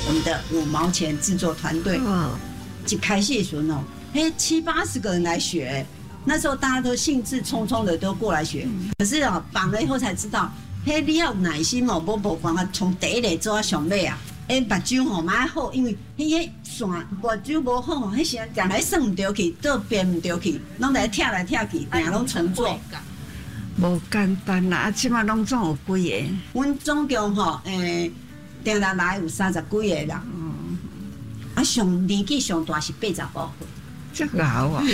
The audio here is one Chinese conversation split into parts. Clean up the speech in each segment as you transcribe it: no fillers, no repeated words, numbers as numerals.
我们的5毛钱制作团队。一开始的时候呢，70、80个人来学，那时候大家都兴致冲冲的都过来学。可是啊，绑了以后才知道，你要有耐心哦，无讲啊，从第一个做到上尾啊。目睭吼蛮好，因为迄线目睭无好吼，迄时常来算唔对去，倒编唔对去，拢来跳来跳去，定拢重做。 无简单啦，即马拢总有几个？ 阮总共吼，定定来有30几个啦。上年纪上大是85岁， 这老啊！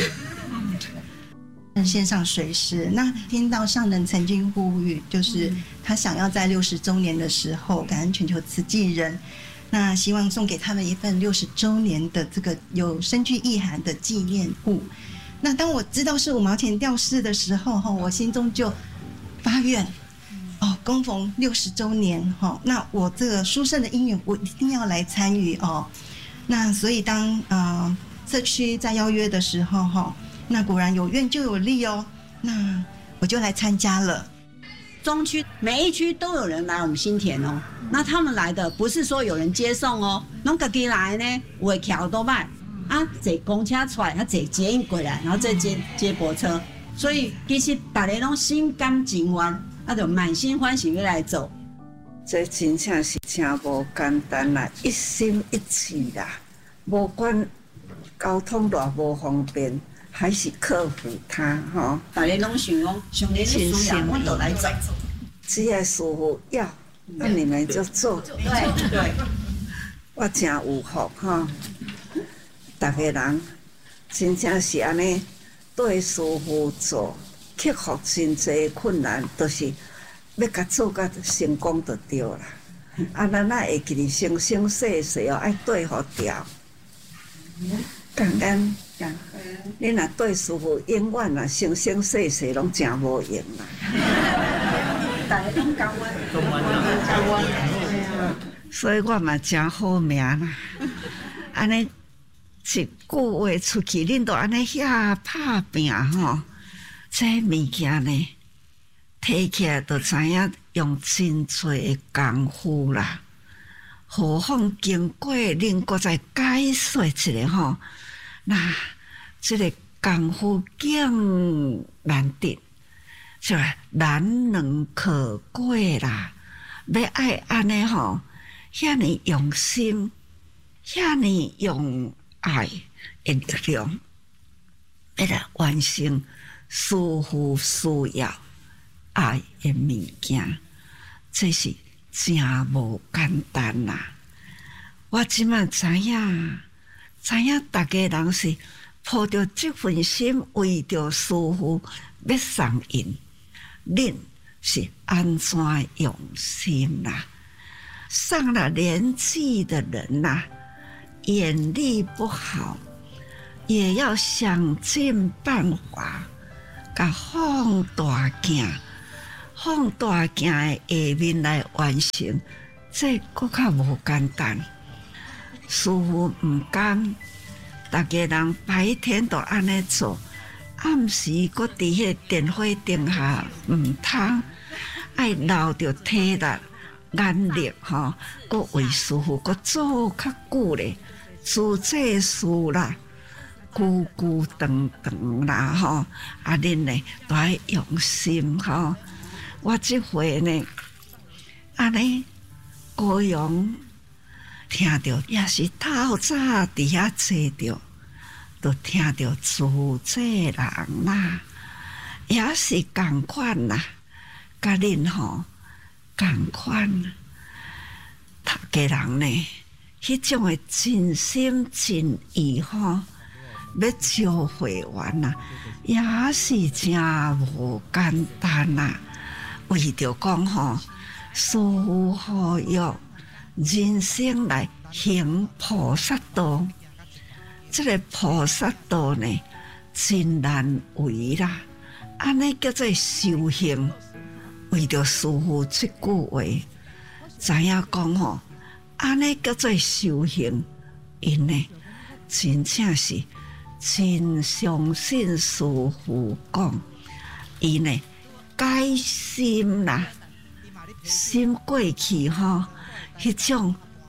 线上水师，那听到上人曾经呼吁，就是他想要在60周年的时候感恩全球慈济人，那希望送给他们一份60周年的这个有深具意涵的纪念物。那当我知道是5毛钱吊饰的时候，我心中就发愿，恭逢60周年，那我这个殊胜的因缘，我一定要来参与哦。那所以当社区在邀约的时候，那果然有愿就有利哦，那我就来参加了。 中区每一区都有人来我们新田哦，那他们来的不是说有人接送哦，拢自己来呢，有的骑多摆啊，坐公车出来，啊坐捷运过来，然后再接驳车，所以其实大家拢心甘情愿，啊就满心欢喜要来走。 这真正是真无简单啦，一心一气啦，无管交通偌无方便。还是克服它哈， 大家拢想讲，上年的需要，我都来走。 只要师傅要，那你们就做。 对， 我真有福哈，大家人真正是安尼对师傅做，克服真侪困难，都是要甲做甲成功就对啦。咱哪会记哩生生世世哦，爱对好调。感恩。你若对师傅永远啦，生生世世拢真无用啦。 大家拢感恩， 所以我嘛真好命啦。安尼一句话出去，恁都安尼遐拍拼吼，这物件呢，睇起来就知影用真多的功夫啦。何况经过恁搁再解说一下吼。那这个功夫更难得，是吧？难能可贵啦！要爱安尼吼，遐尼用心，遐尼用爱的力量，要来完成师父需要爱的物件，这是真无简单啦！我即马知影大家人是抱着这份心，为着师父要送因，恁是安怎用心啦？上了年纪的人呐，眼力不好，也要想尽办法，甲放大镜的下面来完成，这更较无简单。师父唔甘，大家人白天都安尼做，暗时搁伫迄电火顶下唔通，爱留着体力、眼力吼，搁为师父搁做较久咧，做这事啦，久久长长啦吼，啊恁呢都爱用心吼。我即回呢，安尼高阳。听到也是透早伫遐坐着，都听到自这人啦，也是共款啦，甲恁吼共款。大家人呢，迄种的真心真意吼，要招会员啦，也是真无简单啦。为着讲吼，师父好药。人生来行菩萨道，这个菩萨道呢，真难为啦。安尼叫做修行，为着师父这句话，知影讲吼，安尼叫做修行，因呢真正是真相信师父讲，伊呢改心啦，心过去吼。迄种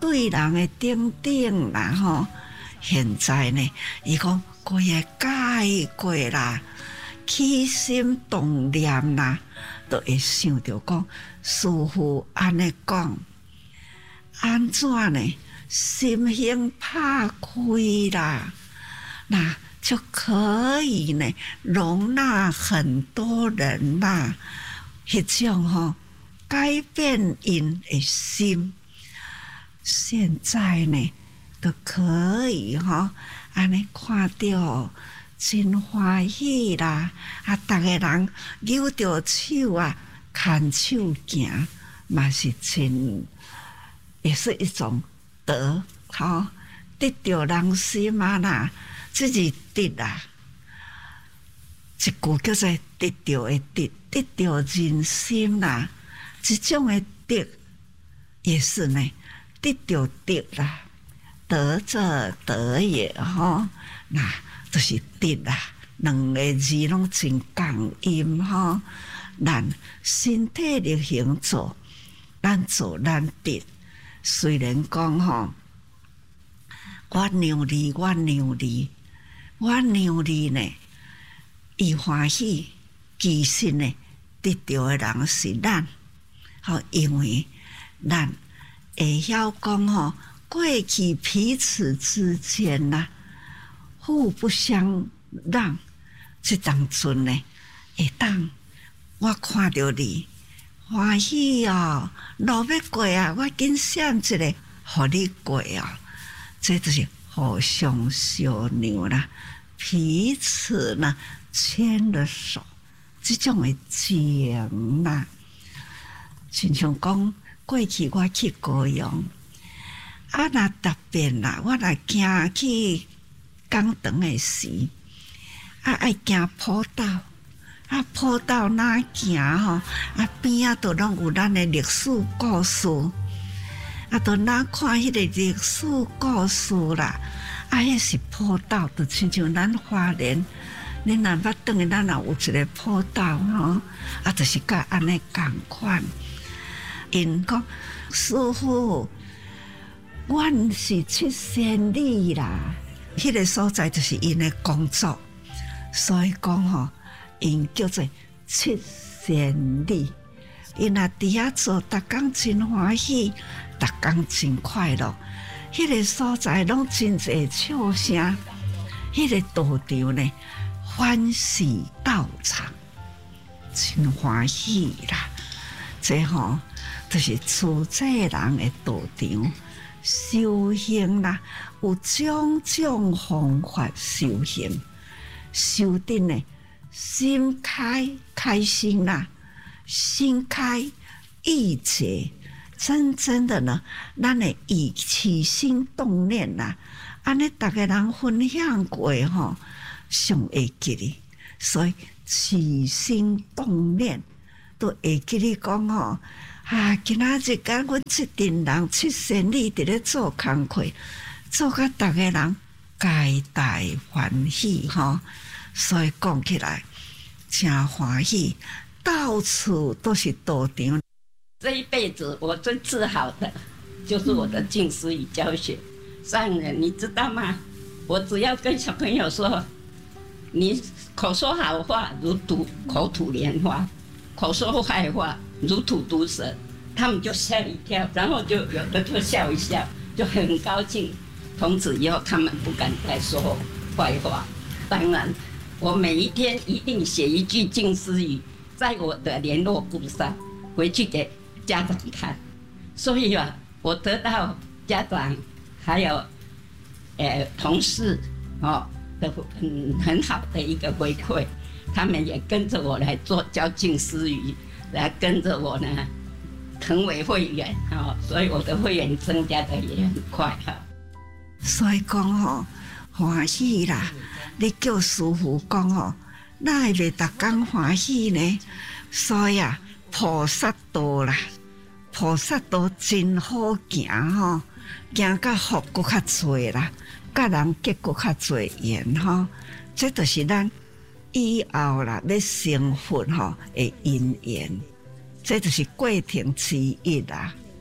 对人的顶顶啦吼。现在呢，伊讲规个改过啦，起心动念啦，都会想着讲师父安尼讲，安怎呢？心胸拍开啦，那就可以呢容纳很多人啦。迄种吼改变因的心，现在呢都可以吼，安尼看到真欢喜啦！啊，逐个人扭着手啊，牵手行，嘛是真，也是一种得吼，得着人心啊啦，自己得啦。一句叫做得着的得，得着人心啦，这种的得也是呢，得着得啦，得者得也吼，那就是得啦。两个字拢真共音吼，咱身体力行做，咱做咱得。虽然讲吼，我让你，我让你，我让你呢。伊欢喜，其实呢，得到的人是咱，好，因为咱会晓讲吼，过去彼此之间呐，互不相让，这当阵呢，会当我看到你欢喜哦，路要过啊，我紧闪一个，互你过哦，这就是互相相让啦，彼此呢。牵了手，这种的情啦，亲像讲过去我去高雄，啊那特别啦，我来行去港场的时，啊爱行坡道，啊坡道哪行吼，啊边啊都拢有咱的历史故事，啊都哪看迄个历史故事啦，啊迄是坡道，就亲像咱花莲。恁若捌转去，咱若有一个坡道吼，啊，就是甲安尼共款。因讲师父，阮是七仙女啦，迄个所在就是因的工作，所以讲吼，因叫做七仙女。因若伫遐做，逐工真欢喜，逐工真快乐。迄个所在拢真侪笑声，迄个道场呢。欢喜道场，真欢喜啦！这吼就是出家人的道场修行啦，有种种方法修行，修得呢心开心啦，心开意解，真正的呢，咱的起心动念啦，安尼大家人分享过吼。上会记哩，所以起心动念都会记哩讲吼啊！今仔日甲阮七阵人七仙女伫咧做工课，做甲逐个人皆大欢喜吼。所以讲起来真欢喜，到处都是道场。 这一辈子我最自豪的就是我的静思语教学。上人，你知道吗？我只要跟小朋友说。你口说好话如口吐莲花，口说坏话如吐毒蛇，他们就吓一跳，然后就有的就笑一笑，就很高兴。从此以后，他们不敢再说坏话。当然，我每一天一定写一句静思语，在我的联络簿上，回去给家长看。所以啊，我得到家长还有同事哦。很好的一个回馈，他们也跟着我来做教静思语，来跟着我呢成为会员啊，所以我的会员增加的也很快哈。 所以讲吼，欢喜啦！你叫师父讲吼，哪会袂逐工欢喜呢？所以啊，菩萨道啦，菩萨道真好行吼，行到福搁较多啦。甲人结果较侪缘吼，这就是咱以后啦要成佛吼的因缘，这就是过程之一啦。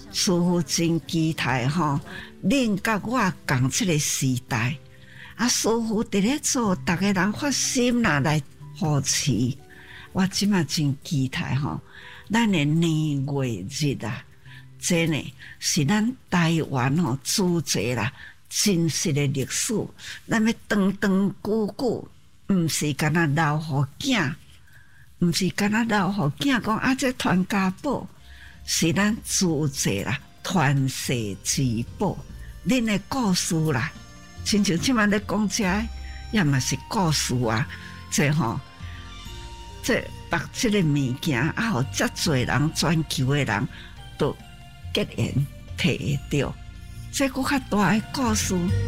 师父真期待吼，恁甲我共这个时代。师父伫咧做，逐个人发心啦来扶持。我即马真期待吼，咱的年月日啊，真诶是咱台湾吼主席啦，真实的历史，咱要长长久久，毋是干那留互囝，毋是干那留互囝讲这传家宝，是咱主席啦，传世之宝，恁的故事啦，亲像即马咧讲遮，也嘛是故事啊，这吼。这把这个物件互遮侪人全球的人都结缘摕会到，这搁较大的故事。